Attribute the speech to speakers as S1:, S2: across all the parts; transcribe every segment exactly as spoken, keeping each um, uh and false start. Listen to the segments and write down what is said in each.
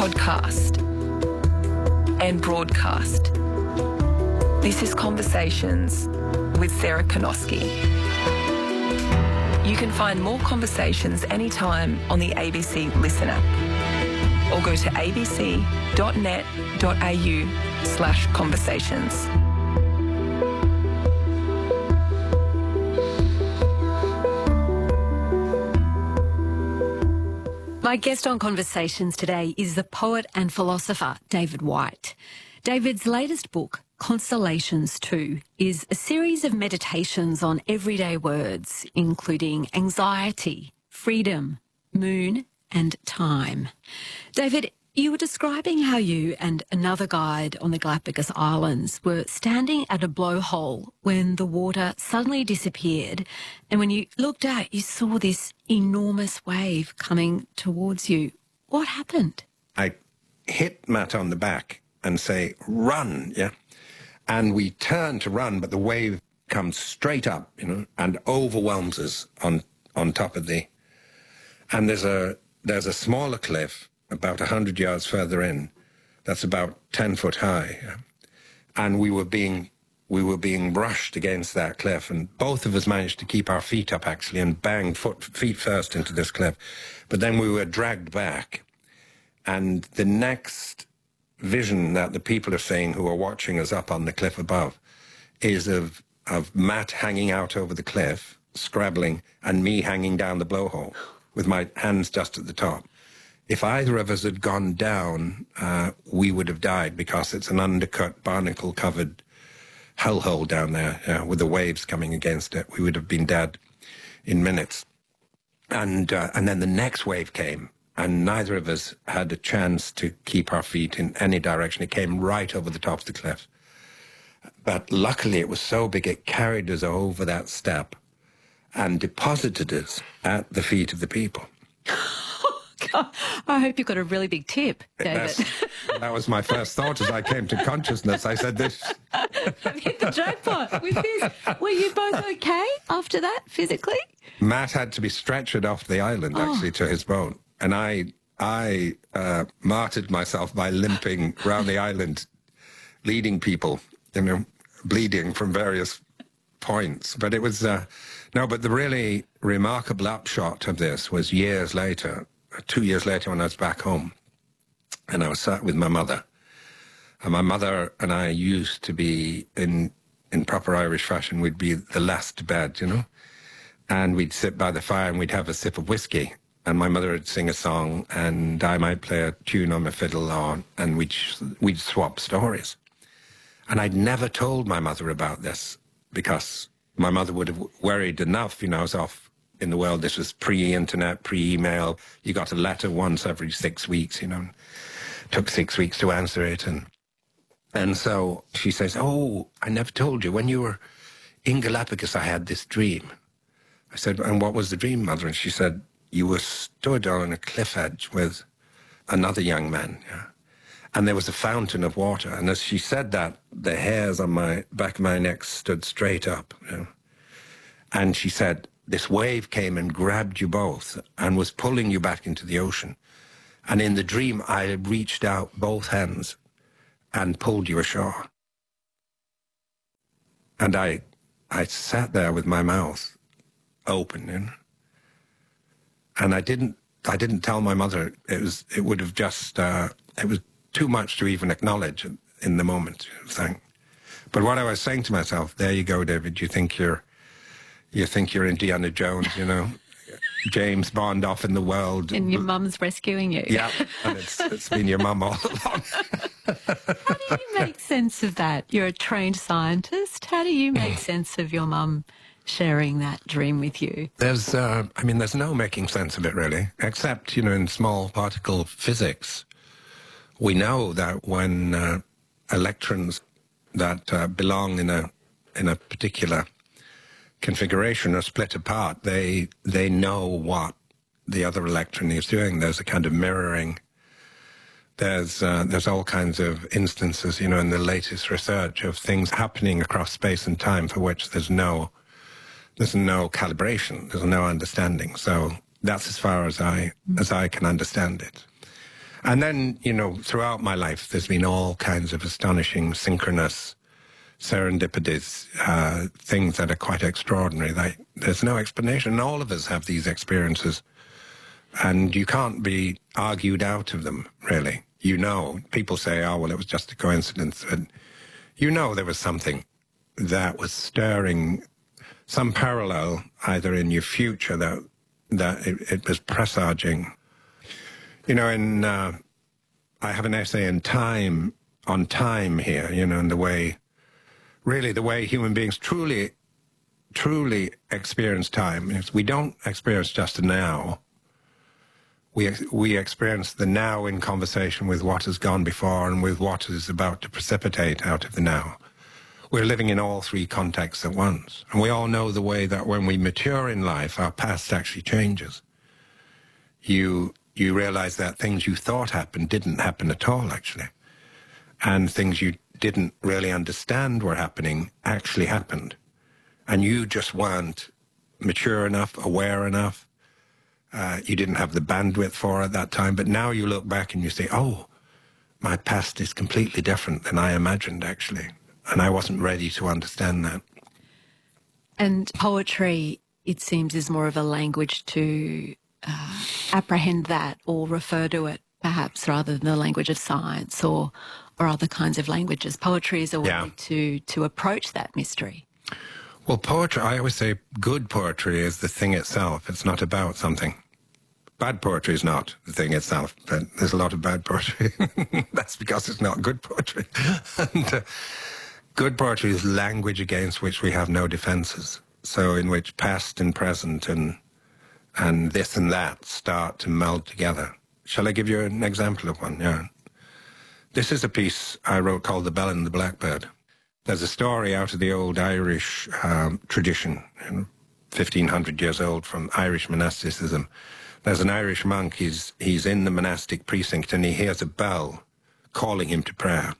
S1: podcast and broadcast. This is Conversations with Sarah Konoski. You can find more conversations anytime on the A B C Listen app or go to abc.net.au slash conversations.
S2: My guest on Conversations today is the poet and philosopher David Whyte. David's latest book, Constellations two, is a series of meditations on everyday words, including anxiety, freedom, moon, and time. David, you were describing how you and another guide on the Galapagos Islands were standing at a blowhole when the water suddenly disappeared, and when you looked out, you saw this enormous wave coming towards you. What happened?
S3: I hit Matt on the back and say, run, yeah? And we turn to run, but the wave comes straight up, you know, and overwhelms us on, on top of the... And there's a, there's a smaller cliff about one hundred yards further in, that's about ten foot high. Yeah? And we were being we were being brushed against that cliff, and both of us managed to keep our feet up, actually, and bang foot, feet first into this cliff. But then we were dragged back, and the next vision that the people are saying who are watching us up on the cliff above is of, of Matt hanging out over the cliff, scrabbling, and me hanging down the blowhole with my hands just at the top. If either of us had gone down, uh, we would have died, because it's an undercut, barnacle-covered hellhole down there uh, with the waves coming against it. We would have been dead in minutes. And uh, and then the next wave came, and neither of us had a chance to keep our feet in any direction. It came right over the top of the cliff. But luckily it was so big, it carried us over that step and deposited us at the feet of the people.
S2: I hope you got a really big tip, David.
S3: That's, that was my first thought as I came to consciousness. I said, this...
S2: I've hit the jackpot with this. Were you both okay after that, physically?
S3: Matt had to be stretchered off the island, actually, oh. to his boat. And I I uh, martyred myself by limping around the island, leading people, you know, bleeding from various points. But it was... Uh, no, but the really remarkable upshot of this was years later, two years later when I was back home, and I was sat with my mother. And my mother and I used to be, in in proper Irish fashion, we'd be the last to bed, you know? And we'd sit by the fire and we'd have a sip of whiskey. And my mother would sing a song, and I might play a tune on my fiddle, on, and we'd, we'd swap stories. And I'd never told my mother about this, because my mother would have worried enough, you know, I was off in the world. This was pre-internet, pre-email. You got a letter once every six weeks, you know. It took six weeks to answer it. And and so she says, oh, I never told you. When you were in Galapagos, I had this dream. I said, and what was the dream, Mother? And she said, you were stood on a cliff edge with another young man, yeah? And there was a fountain of water. And as she said that, the hairs on my back of my neck stood straight up, you know? And she said, this wave came and grabbed you both and was pulling you back into the ocean. And in the dream, I reached out both hands and pulled you ashore. And I I sat there with my mouth open, you know? And I didn't I didn't tell my mother. It was it would have just uh, it was too much to even acknowledge in the moment. Saying, but what I was saying to myself, there you go, David. You think you're You think you're Indiana Jones, you know, James Bond off in the world.
S2: And your mum's rescuing you.
S3: Yeah, and it's, it's been your mum all along.
S2: How do you make sense of that? You're a trained scientist. How do you make sense of your mum sharing that dream with you?
S3: There's, uh, I mean, there's no making sense of it, really, except, you know, in small particle physics, we know that when uh, electrons that uh, belong in a in a particular configuration are split apart, they they know what the other electron is doing. There's a kind of mirroring. There's uh, there's all kinds of instances, you know, in the latest research of things happening across space and time for which there's no there's no calibration, there's no understanding. So that's as far as I as I can understand it. And then, you know, throughout my life, there's been all kinds of astonishing, synchronous, serendipities, uh, things that are quite extraordinary. They, there's no explanation. All of us have these experiences, and you can't be argued out of them, really. You know, people say, oh, well, it was just a coincidence. And you know there was something that was stirring, some parallel either in your future that, that it, it was presaging. You know, in uh, I have an essay in Time, on time here, you know, and the way, really the way human beings truly, truly experience time. Is we don't experience just the now. We, we experience the now in conversation with what has gone before and with what is about to precipitate out of the now. We're living in all three contexts at once. And we all know the way that when we mature in life, our past actually changes. You, you realize that things you thought happened didn't happen at all, actually. And things you didn't really understand were happening actually happened. And you just weren't mature enough, aware enough. Uh, you didn't have the bandwidth for it at that time. But now you look back and you say, oh, my past is completely different than I imagined, actually. And I wasn't ready to understand that.
S2: And poetry, it seems, is more of a language to uh, apprehend that or refer to it, perhaps, rather than the language of science or or other kinds of languages. Poetry is a way
S3: Yeah.
S2: to, to approach that mystery.
S3: Well, poetry, I always say good poetry is the thing itself. It's not about something. Bad poetry is not the thing itself, but there's a lot of bad poetry. That's because it's not good poetry. and uh, good poetry is language against which we have no defenses. So in which past and present and and this and that start to meld together. Shall I give you an example of one? Yeah. This is a piece I wrote called The Bell and the Blackbird. There's a story out of the old Irish um, tradition, you know, fifteen hundred years old, from Irish monasticism. There's an Irish monk, he's, he's in the monastic precinct, and he hears a bell calling him to prayer.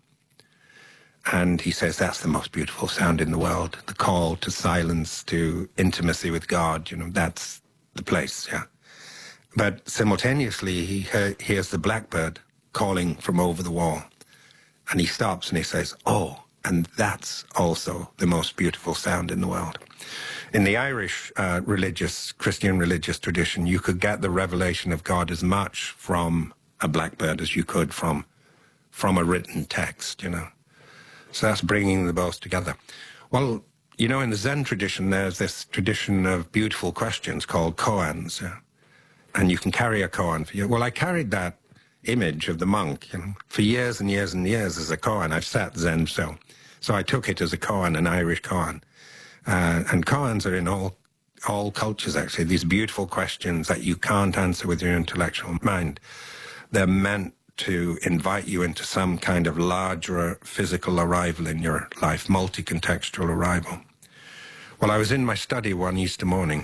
S3: And he says, that's the most beautiful sound in the world. The call to silence, to intimacy with God, you know, that's the place, yeah. But simultaneously, he he- hears the blackbird calling from over the wall. And he stops and he says, oh, and that's also the most beautiful sound in the world. In the Irish uh, religious, Christian religious tradition, you could get the revelation of God as much from a blackbird as you could from, from a written text, you know. So that's bringing the both together. Well, you know, in the Zen tradition, there's this tradition of beautiful questions called koans, yeah? And you can carry a koan for you. Well, I carried that image of the monk, you know, for years and years and years as a koan. I've sat Zen, so so I took it as a koan, an Irish koan. Uh, and koans are in all all cultures, actually. These beautiful questions that you can't answer with your intellectual mind. They're meant to invite you into some kind of larger physical arrival in your life, multi-contextual arrival. Well, I was in my study one Easter morning,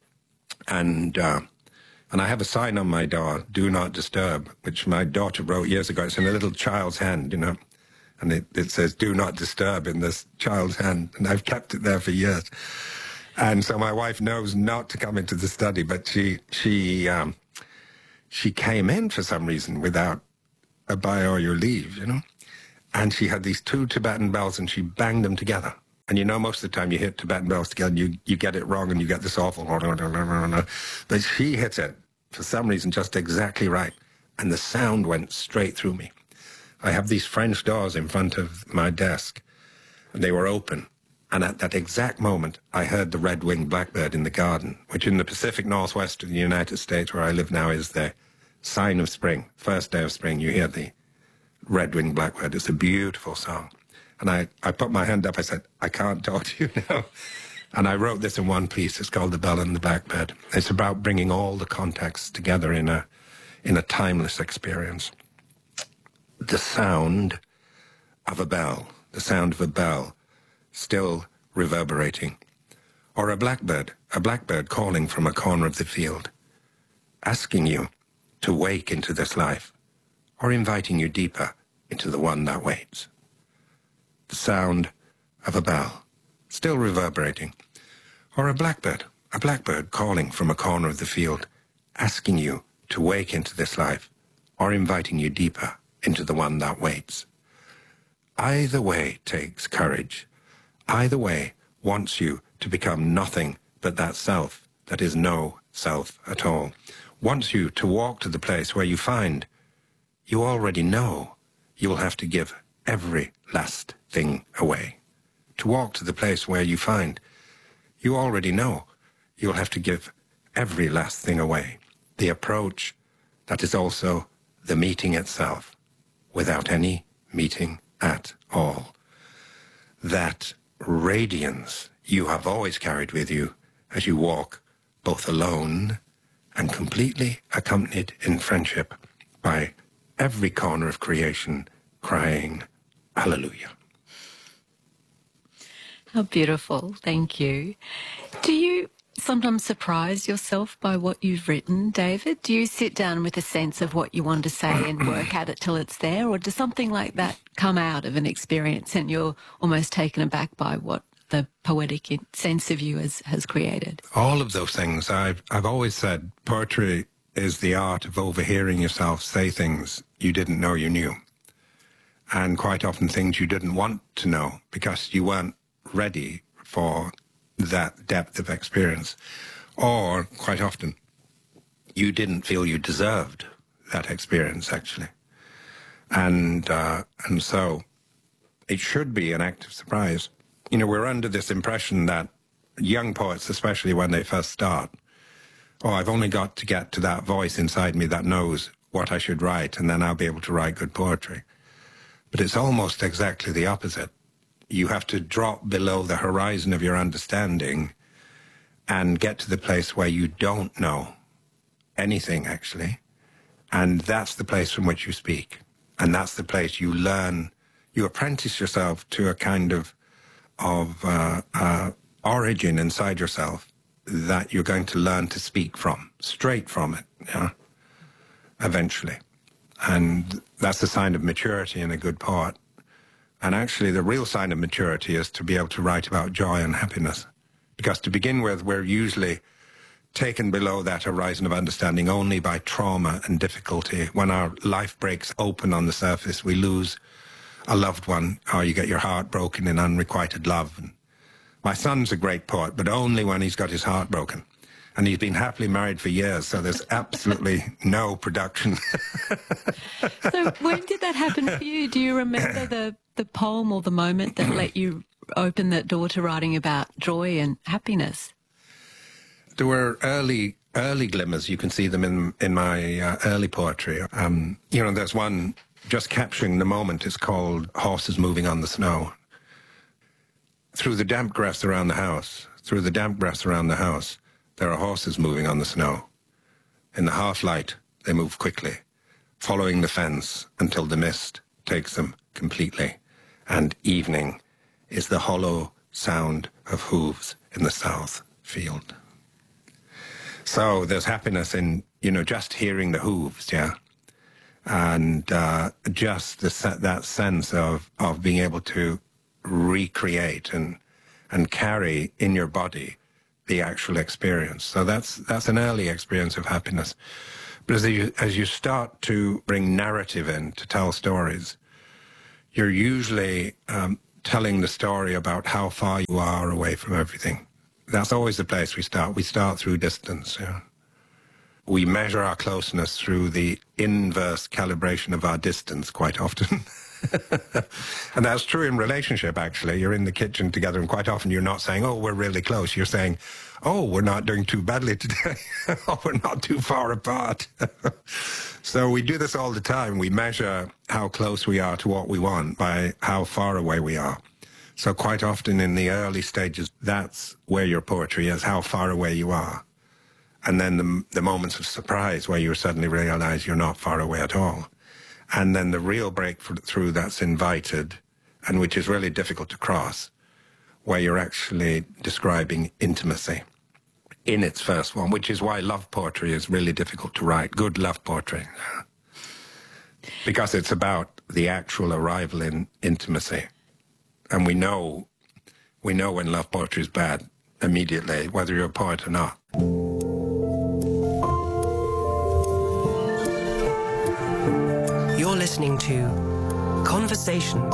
S3: and uh, and I have a sign on my door, do not disturb, which my daughter wrote years ago. It's in a little child's hand, you know, and it, it says, do not disturb in this child's hand, and I've kept it there for years. And so my wife knows not to come into the study, but she, she, um, she came in for some reason without a by or your leave, you know, and she had these two Tibetan bells and she banged them together. And you know, most of the time you hit Tibetan bells together, you, you get it wrong and you get this awful, but she hit it for some reason just exactly right. And the sound went straight through me. I have these French doors in front of my desk and they were open. And at that exact moment, I heard the red-winged blackbird in the garden, which in the Pacific Northwest of the United States, where I live now, is the sign of spring. First day of spring, you hear the red-winged blackbird. It's a beautiful song. And I, I put my hand up, I said, I can't talk to you now. And I wrote this in one piece. It's called The Bell and the Blackbird. It's about bringing all the contexts together in a, in a timeless experience. The sound of a bell, the sound of a bell, still reverberating. Or a blackbird, a blackbird calling from a corner of the field, asking you to wake into this life, or inviting you deeper into the one that waits. The sound of a bell, still reverberating. Or a blackbird, a blackbird calling from a corner of the field, asking you to wake into this life, or inviting you deeper into the one that waits. Either way takes courage. Either way wants you to become nothing but that self that is no self at all. Wants you to walk to the place where you find you already know you will have to give every last thing away. To walk to the place where you find you already know you'll have to give every last thing away. The approach that is also the meeting itself, without any meeting at all. That radiance you have always carried with you as you walk both alone and completely accompanied in friendship by every corner of creation crying, Hallelujah.
S2: How beautiful. Thank you. Do you sometimes surprise yourself by what you've written, David? Do you sit down with a sense of what you want to say and work at it till it's there? Or does something like that come out of an experience and you're almost taken aback by what the poetic sense of you has, has created?
S3: All of those things. I've, I've always said poetry is the art of overhearing yourself say things you didn't know you knew. And quite often things you didn't want to know because you weren't ready for that depth of experience. Or, quite often, you didn't feel you deserved that experience, actually. And, uh, and so it should be an act of surprise. You know, we're under this impression that young poets, especially when they first start, oh, I've only got to get to that voice inside me that knows what I should write, and then I'll be able to write good poetry. But it's almost exactly the opposite. You have to drop below the horizon of your understanding and get to the place where you don't know anything, actually. And that's the place from which you speak. And that's the place you learn, you apprentice yourself to a kind of, of uh, uh, origin inside yourself that you're going to learn to speak from, straight from it, yeah, eventually. And that's the sign of maturity in a good poet. And actually, the real sign of maturity is to be able to write about joy and happiness. Because to begin with, we're usually taken below that horizon of understanding only by trauma and difficulty. When our life breaks open on the surface, we lose a loved one, or you get your heart broken in unrequited love. And my son's a great poet, but only when he's got his heart broken. And he's been happily married for years, so there's absolutely no production.
S2: So when did that happen for you? Do you remember the, the poem or the moment that let you open that door to writing about joy and happiness?
S3: There were early early glimmers. You can see them in, in my uh, early poetry. Um, you know, there's one just capturing the moment. It's called Horses Moving on the Snow. Through the damp grass around the house, through the damp grass around the house, there are horses moving on the snow. In the half-light, they move quickly, following the fence until the mist takes them completely, and evening is the hollow sound of hooves in the south field. So there's happiness in, you know, just hearing the hooves, yeah, and uh, just the, that sense of, of being able to recreate and, and carry in your body the actual experience. So that's that's an early experience of happiness. But as you, as you start to bring narrative in to tell stories, you're usually um, telling the story about how far you are away from everything. That's always the place we start. We start through distance. Yeah. We measure our closeness through the inverse calibration of our distance quite often. And that's true in relationship, actually. You're in the kitchen together, and quite often you're not saying, oh, we're really close. You're saying, oh, we're not doing too badly today. Oh, we're not too far apart. So we do this all the time. We measure how close we are to what we want by how far away we are. So quite often in the early stages, that's where your poetry is, how far away you are. And then the, the moments of surprise where you suddenly realize you're not far away at all. And then the real breakthrough that's invited, and which is really difficult to cross, where you're actually describing intimacy in its first form, which is why love poetry is really difficult to write, good love poetry. Because it's about the actual arrival in intimacy. And we know, we know when love poetry is bad immediately, whether you're a poet or not.
S4: listening to Conversations.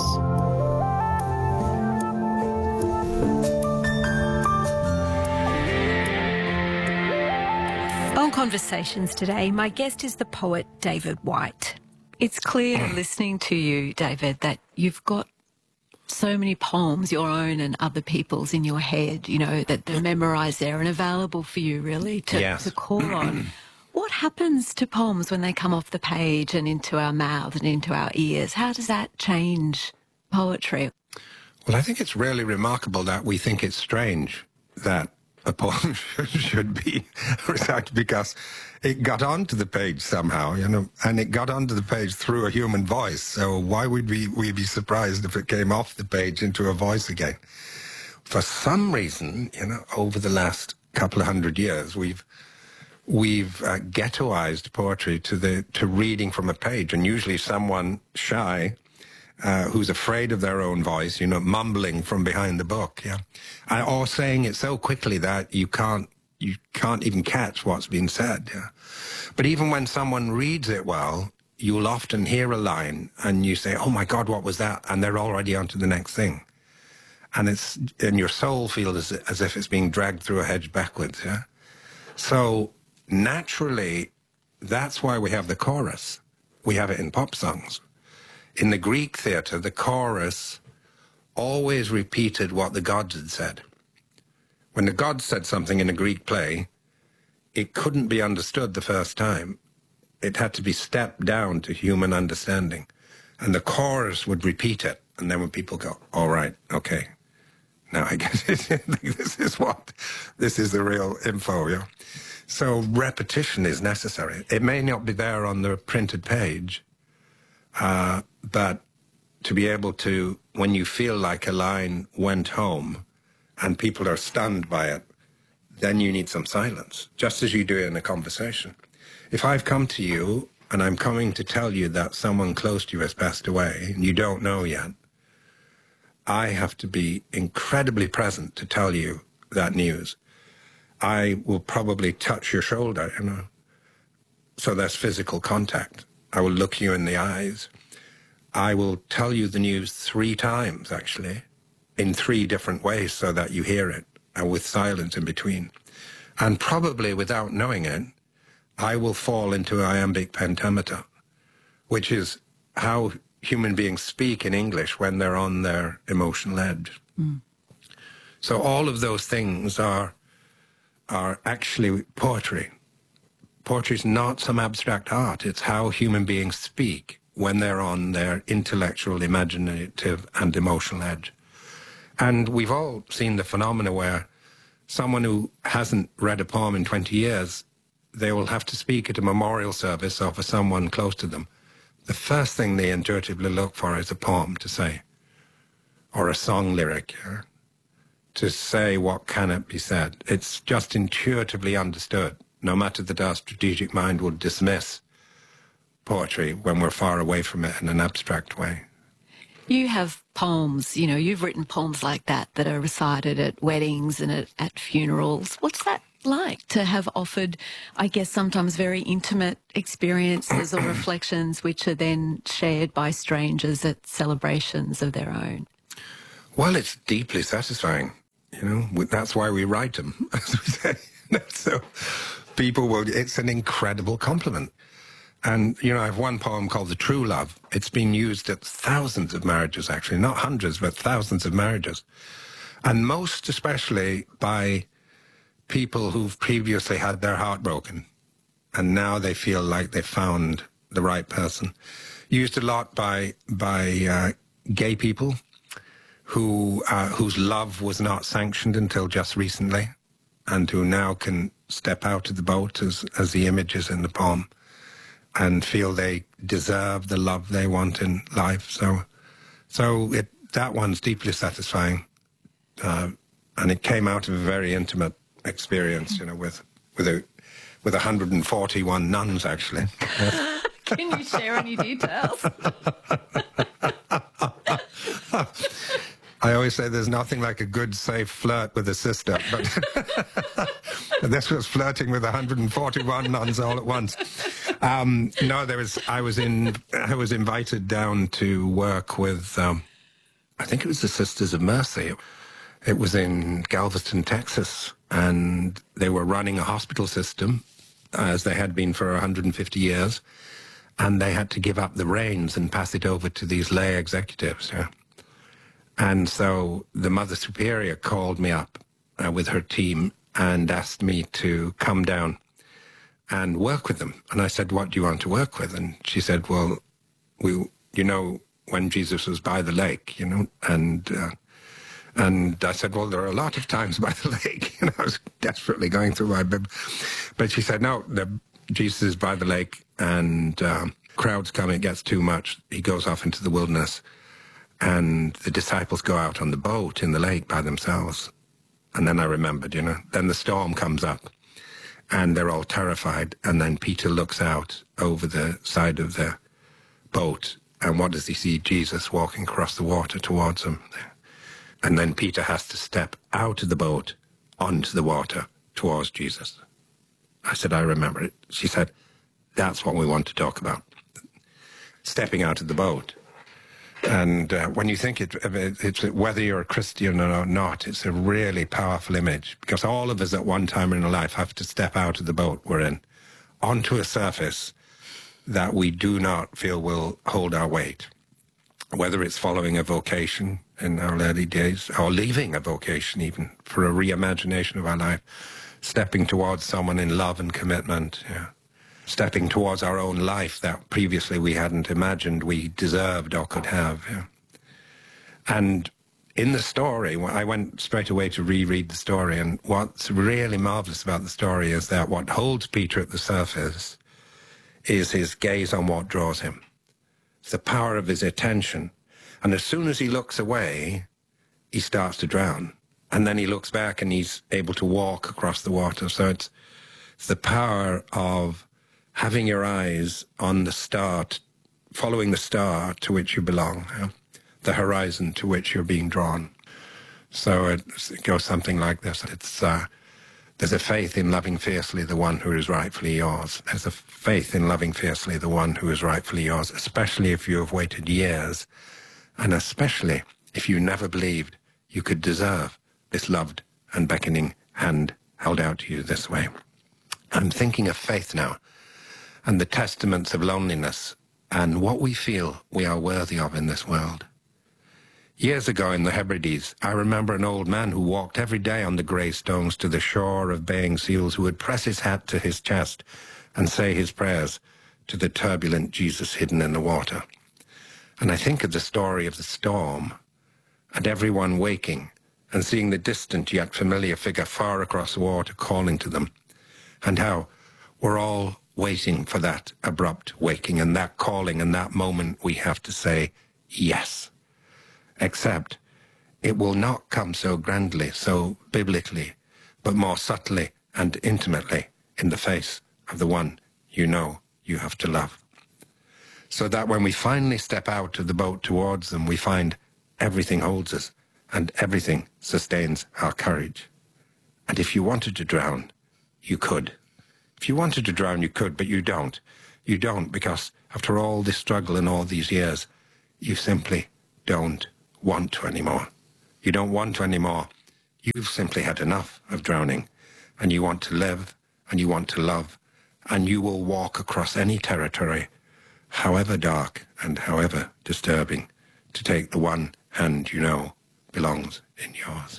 S2: On Conversations today, my guest is the poet David Whyte. It's clear listening to you, David, that you've got so many poems, your own and other people's, in your head, you know, that they're memorised there and available for you, really, to,
S3: yes.
S2: to call on. What happens to poems when they come off the page and into our mouths and into our ears? How does that change poetry?
S3: Well, I think it's really remarkable that we think it's strange that a poem should be recited, because it got onto the page somehow, you know, and it got onto the page through a human voice. So why would we, we be surprised if it came off the page into a voice again? For some reason, you know, over the last couple of hundred years, we've we've uh, ghettoized poetry to the to reading from a page, and usually someone shy, Uh, who's afraid of their own voice, you know, mumbling from behind the book, yeah, uh, or saying it so quickly that you can't, you can't even catch what's being said, yeah. But even when someone reads it well, you'll often hear a line and you say, "Oh my God, what was that?" And they're already on to the next thing, and it's and your soul feels as, as if it's being dragged through a hedge backwards, yeah. So naturally, that's why we have the chorus. We have it in pop songs. In the Greek theatre, the chorus always repeated what the gods had said. When the gods said something in a Greek play, it couldn't be understood the first time. It had to be stepped down to human understanding. And the chorus would repeat it. And then when people go, "All right, okay, now I get it. This is what, this is the real info, yeah." So repetition is necessary. It may not be there on the printed page, Uh, but to be able to, when you feel like a line went home and people are stunned by it, then you need some silence, just as you do in a conversation. If I've come to you and I'm coming to tell you that someone close to you has passed away and you don't know yet, I have to be incredibly present to tell you that news. I will probably touch your shoulder, you know, so there's physical contact. I will look you in the eyes. I will tell you the news three times, actually, in three different ways so that you hear it, and with silence in between. And probably without knowing it, I will fall into iambic pentameter, which is how human beings speak in English when they're on their emotional edge. Mm. So all of those things are, are actually poetry. Poetry is not some abstract art. It's how human beings speak when they're on their intellectual, imaginative, and emotional edge. And we've all seen the phenomena where someone who hasn't read a poem in twenty years, they will have to speak at a memorial service or for someone close to them. The first thing they intuitively look for is a poem to say, or a song lyric, yeah? To say what cannot be said. It's just intuitively understood. No matter that our strategic mind will dismiss poetry when we're far away from it in an abstract way.
S2: You have poems, you know, you've written poems like that that are recited at weddings and at, at funerals. What's that like, to have offered, I guess, sometimes very intimate experiences or reflections which are then shared by strangers at celebrations of their own?
S3: Well, it's deeply satisfying, you know. That's why we write them, as we say. So people will, it's an incredible compliment. And, you know, I have one poem called The True Love. It's been used at thousands of marriages, actually, not hundreds, but thousands of marriages. And most especially by people who've previously had their heart broken. And now they feel like they found the right person. Used a lot by, by uh, gay people who, uh, whose love was not sanctioned until just recently, and who now can step out of the boat, as, as the image is in the poem, and feel they deserve the love they want in life. So so it, that one's deeply satisfying. Uh, and it came out of a very intimate experience, you know, with with a, with one hundred forty-one nuns, actually.
S2: Can you share any details?
S3: I always say there's nothing like a good, safe flirt with a sister, but this was flirting with one hundred forty-one nuns all at once. Um, no, there was. I was in. I was invited down to work with. Um, I think it was the Sisters of Mercy. It was in Galveston, Texas, and they were running a hospital system, as they had been for one hundred fifty years, and they had to give up the reins and pass it over to these lay executives. Yeah? And so the Mother Superior called me up uh, with her team and asked me to come down and work with them. And I said, what do you want to work with? And she said, well, we, you know, when Jesus was by the lake, you know, and uh, and I said, well, there are a lot of times by the lake. And I was desperately going through my Bible. But she said, no, the, Jesus is by the lake, and um, crowds come, it gets too much. He goes off into the wilderness, and the disciples go out on the boat in the lake by themselves. And then I remembered, you know, then the storm comes up, and they're all terrified. And then Peter looks out over the side of the boat, and what does he see? Jesus walking across the water towards them. And then Peter has to step out of the boat onto the water towards Jesus. I said, I remember it. She said, that's what we want to talk about. Stepping out of the boat. And uh, when you think it, it's whether you're a Christian or not, it's a really powerful image, because all of us at one time in our life have to step out of the boat we're in onto a surface that we do not feel will hold our weight, whether it's following a vocation in our early days or leaving a vocation even for a reimagination of our life, stepping towards someone in love and commitment, yeah. Stepping towards our own life that previously we hadn't imagined we deserved or could have. Yeah. And in the story, I went straight away to reread the story, and what's really marvelous about the story is that what holds Peter at the surface is his gaze on what draws him. It's the power of his attention. And as soon as he looks away, he starts to drown. And then he looks back and he's able to walk across the water. So it's, it's the power of having your eyes on the star, following the star to which you belong, yeah? The horizon to which you're being drawn. So it, it goes something like this. It's uh, there's a faith in loving fiercely the one who is rightfully yours. There's a faith in loving fiercely the one who is rightfully yours, especially if you have waited years, and especially if you never believed you could deserve this loved and beckoning hand held out to you this way. I'm thinking of faith now, and the testaments of loneliness, and what we feel we are worthy of in this world. Years ago in the Hebrides, I remember an old man who walked every day on the grey stones to the shore of baying seals, who would press his hat to his chest and say his prayers to the turbulent Jesus hidden in the water. And I think of the story of the storm, and everyone waking and seeing the distant yet familiar figure far across the water calling to them, and how we're all waiting for that abrupt waking and that calling, and that moment we have to say yes. Except it will not come so grandly, so biblically, but more subtly and intimately in the face of the one you know you have to love. So that when we finally step out of the boat towards them, we find everything holds us and everything sustains our courage. And if you wanted to drown, you could. If you wanted to drown, you could, but you don't. You don't, because after all this struggle and all these years, you simply don't want to anymore. You don't want to anymore. You've simply had enough of drowning, and you want to live, and you want to love, and you will walk across any territory, however dark and however disturbing, to take the one hand you know belongs in yours.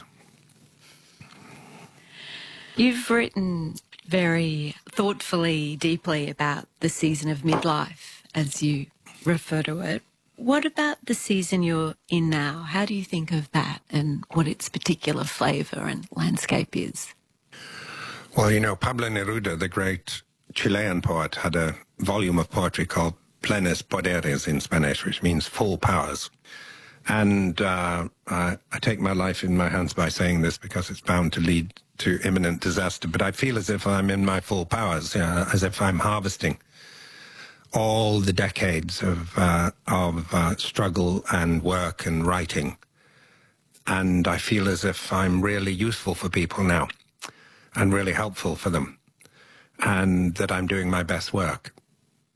S2: You've written very thoughtfully, deeply about the season of midlife, as you refer to it. What about the season you're in now? How do you think of that and what its particular flavour and landscape is?
S3: Well, you know, Pablo Neruda, the great Chilean poet, had a volume of poetry called Plenos Poderes in Spanish, which means full powers. And uh, I, I take my life in my hands by saying this, because it's bound to lead to imminent disaster. But I feel as if I'm in my full powers, yeah, as if I'm harvesting all the decades of, uh, of uh, struggle and work and writing. And I feel as if I'm really useful for people now and really helpful for them, and that I'm doing my best work.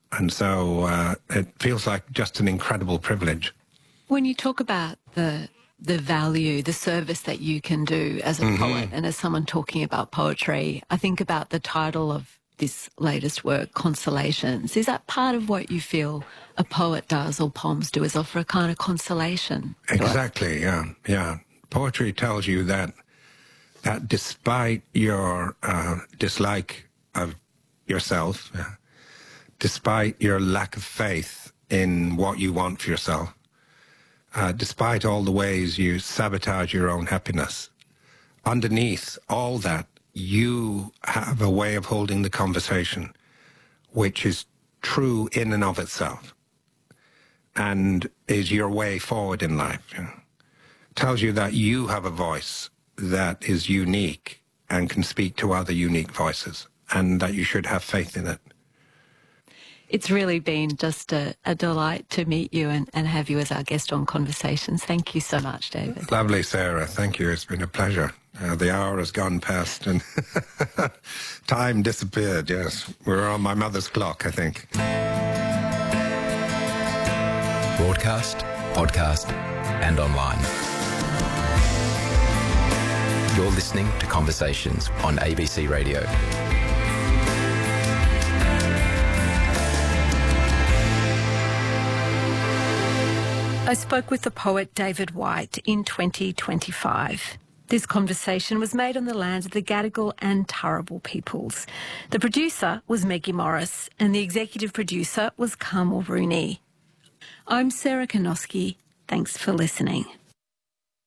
S3: And so uh, it feels like just an incredible privilege.
S2: When you talk about the the value, the service that you can do as a mm-hmm. poet and as someone talking about poetry, I think about the title of this latest work, Consolations. Is that part of what you feel a poet does or poems do, is offer a kind of consolation?
S3: Exactly, yeah, yeah. Poetry tells you that that despite your uh, dislike of yourself, uh, despite your lack of faith in what you want for yourself, uh, despite all the ways you sabotage your own happiness, underneath all that, you have a way of holding the conversation which is true in and of itself and is your way forward in life. You know? Tells you that you have a voice that is unique and can speak to other unique voices, and that you should have faith in it.
S2: It's really been just a, a delight to meet you and, and have you as our guest on Conversations. Thank you so much, David.
S3: Lovely, Sarah. Thank you. It's been a pleasure. Uh, the hour has gone past and time disappeared, yes. We're on my mother's clock, I think.
S5: Broadcast, podcast, and online. You're listening to Conversations on A B C Radio.
S2: I spoke with the poet David Whyte in twenty twenty-five. This conversation was made on the lands of the Gadigal and Turrbal peoples. The producer was Maggie Morris and the executive producer was Carmel Rooney. I'm Sarah Kanoski. Thanks for listening.